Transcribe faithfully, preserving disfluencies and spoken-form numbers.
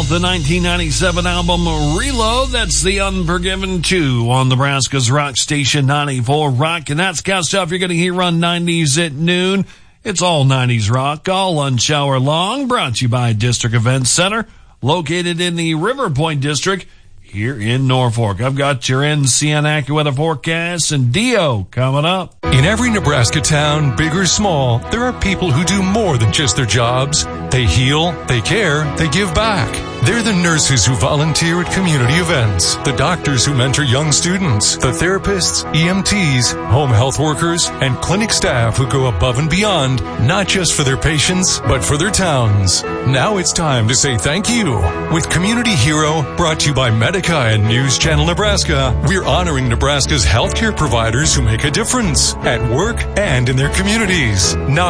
off the nineteen ninety-seven album Reload. That's The Unforgiven two on Nebraska's Rock Station ninety-four Rock. And that's got stuff you're going to hear on nineties at noon. It's all nineties rock, all lunch hour long, brought to you by District Event Center, located in the River Point District here in Norfolk. I've got your N C N AccuWeather forecast and Dio coming up. In every Nebraska town, big or small, there are people who do more than just their jobs. They heal, they care, they give back. They're the nurses who volunteer at community events, the doctors who mentor young students, the therapists, E M Ts, home health workers, and clinic staff who go above and beyond, not just for their patients, but for their towns. Now it's time to say thank you. With Community Hero, brought to you by Medica and News Channel Nebraska, we're honoring Nebraska's healthcare providers who make a difference at work and in their communities. Now